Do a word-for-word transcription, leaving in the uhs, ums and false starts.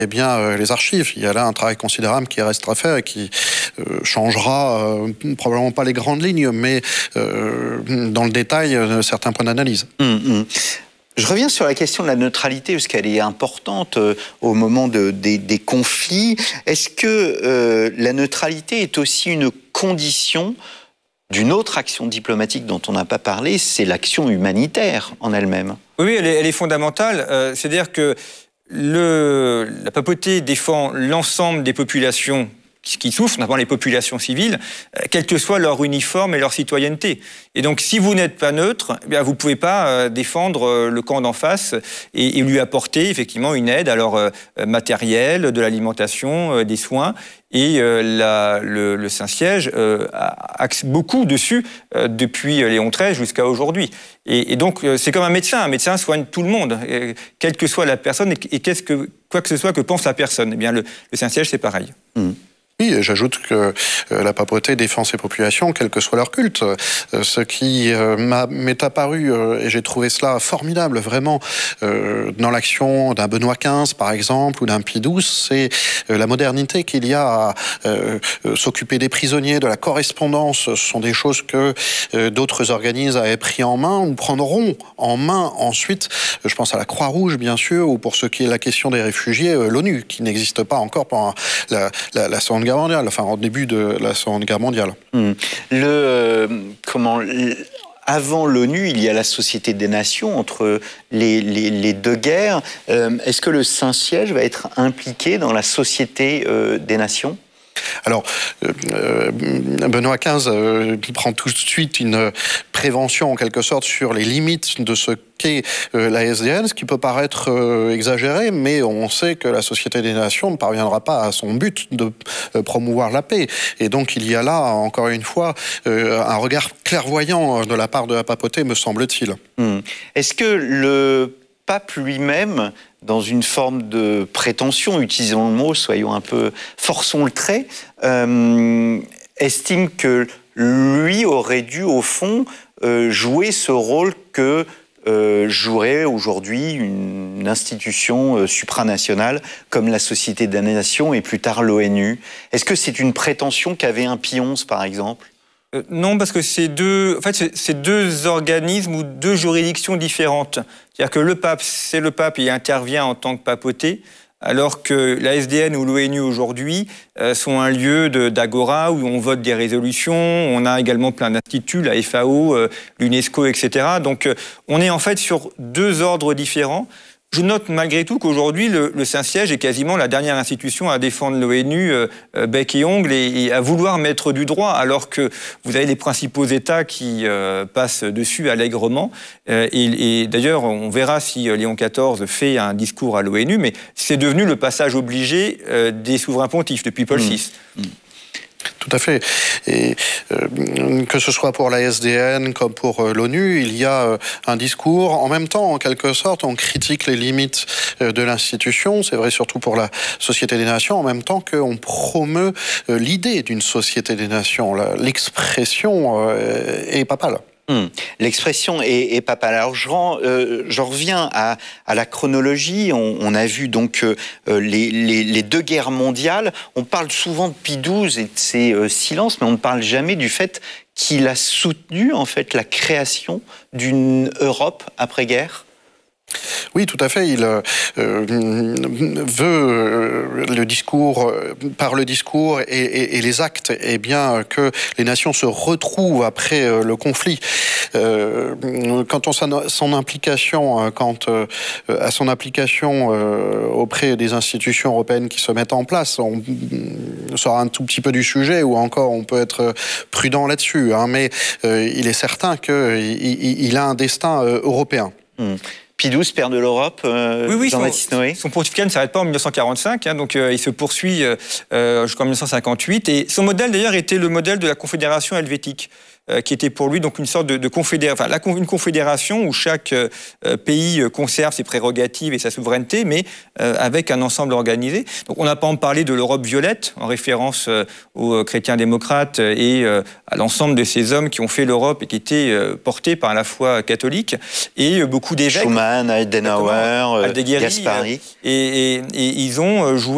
eh bien, euh, les archives. Il y a là un travail considérable qui reste à faire et qui euh, changera euh, probablement pas les grandes lignes, mais euh, dans le détail, euh, certains points d'analyse. Mmh, mmh. Je reviens sur la question de la neutralité, parce qu'elle est importante euh, au moment de, des, des conflits. Est-ce que euh, la neutralité est aussi une condition d'une autre action diplomatique dont on n'a pas parlé, c'est l'action humanitaire en elle-même? Oui, elle est, elle est fondamentale. Euh, C'est-à-dire que le, la papauté défend l'ensemble des populations qui souffrent, notamment les populations civiles, euh, quel que soit leur uniforme et leur citoyenneté. Et donc, si vous n'êtes pas neutre, eh bien, vous ne pouvez pas euh, défendre euh, le camp d'en face et, et lui apporter effectivement une aide, alors euh, matérielle, de l'alimentation, euh, des soins. Et euh, la, le, le Saint-Siège euh, axe beaucoup dessus euh, depuis Léon treize jusqu'à aujourd'hui. Et, et donc, euh, c'est comme un médecin. Un médecin soigne tout le monde, euh, quelle que soit la personne et, et qu'est-ce que, quoi que ce soit que pense la personne. Eh bien, le, le Saint-Siège, c'est pareil. Mmh. Oui, et j'ajoute que euh, la papauté défend ses populations, quel que soit leur culte. Euh, ce qui euh, m'est apparu, euh, et j'ai trouvé cela formidable, vraiment, euh, dans l'action d'un Benoît quinze, par exemple, ou d'un Pie douze, c'est euh, la modernité qu'il y a à euh, euh, s'occuper des prisonniers, de la correspondance. Ce sont des choses que euh, d'autres organismes avaient pris en main ou prendront en main ensuite. Je pense à la Croix-Rouge, bien sûr, ou pour ce qui est la question des réfugiés, euh, l'ONU, qui n'existe pas encore pendant la, la, la Seconde Guerre mondiale, enfin au début de la Seconde Guerre mondiale. Mmh. Le euh, comment avant l'ONU, il y a la Société des Nations entre les, les, les deux guerres. Euh, Est-ce que le Saint-Siège va être impliqué dans la Société euh, des Nations? Alors, euh, Benoît quinze euh, prend tout de suite une prévention, en quelque sorte, sur les limites de ce qu'est euh, la S D N, ce qui peut paraître euh, exagéré, mais on sait que la Société des Nations ne parviendra pas à son but de euh, promouvoir la paix. Et donc, il y a là, encore une fois, euh, un regard clairvoyant de la part de la papauté, me semble-t-il. Mmh. Est-ce que le pape lui-même, dans une forme de prétention, utilisons le mot, soyons un peu, forçons le trait, euh, estime que lui aurait dû, au fond, euh, jouer ce rôle que euh, jouerait aujourd'hui une institution euh, supranationale comme la Société des Nations et plus tard l'ONU? Est-ce que c'est une prétention qu'avait un Pie onze, par exemple? Euh, non, parce que c'est deux, en fait, c'est deux organismes ou deux juridictions différentes. C'est-à-dire que le pape, c'est le pape et il intervient en tant que papauté, alors que la S D N ou l'ONU aujourd'hui euh, sont un lieu d'agora où on vote des résolutions. On a également plein d'instituts, la F A O, euh, l'UNESCO, et cetera. Donc, euh, on est en fait sur deux ordres différents. Je note malgré tout qu'aujourd'hui, le, le Saint-Siège est quasiment la dernière institution à défendre l'ONU euh, bec et ongle et, et à vouloir mettre du droit, alors que vous avez les principaux États qui euh, passent dessus allègrement. Euh, et, et d'ailleurs, on verra si Léon quatorze fait un discours à l'ONU, mais c'est devenu le passage obligé euh, des souverains pontifes depuis Paul six. Mmh. Mmh. Tout à fait. Et euh, que ce soit pour la S D N comme pour euh, l'ONU, il y a euh, un discours. En même temps, en quelque sorte, on critique les limites euh, de l'institution. C'est vrai surtout pour la Société des Nations. En même temps qu'on promeut euh, l'idée d'une Société des Nations. L'expression euh, est papale. Hum. L'expression est, est papale. Alors je, rends, euh, je reviens à, à la chronologie. On, on a vu donc euh, les, les, les deux guerres mondiales. On parle souvent de Pie douze et de ses euh, silences, mais on ne parle jamais du fait qu'il a soutenu en fait la création d'une Europe après-guerre. Oui, tout à fait. Il euh, veut euh, le discours, euh, par le discours et, et, et les actes, eh bien que les nations se retrouvent après euh, le conflit. Euh, quant à son, son implication, quant euh, à son application euh, auprès des institutions européennes qui se mettent en place, on sort un tout petit peu du sujet, ou encore on peut être prudent là-dessus. Hein, mais euh, il est certain qu'il il a un destin euh, européen. Mmh. Pie douze, père de l'Europe, euh, oui, oui, Jean-Baptiste Noé. Son pontificat ne s'arrête pas en mille neuf cent quarante-cinq, hein, donc euh, il se poursuit euh, jusqu'en mille neuf cent cinquante-huit. Et son modèle, d'ailleurs, était le modèle de la Confédération helvétique. euh, qui était pour lui donc une sorte de, de confédération, enfin la, une confédération où chaque euh, pays conserve ses prérogatives et sa souveraineté, mais euh, avec un ensemble organisé. Donc on n'a pas en parlé de l'Europe violette, en référence euh, aux chrétiens démocrates et euh, à l'ensemble de ces hommes qui ont fait l'Europe et qui étaient euh, portés par la foi catholique, et euh, beaucoup d'évêques. Schuman, Adenauer, Aldeguerri, Gaspari. Et, et, et ils ont joué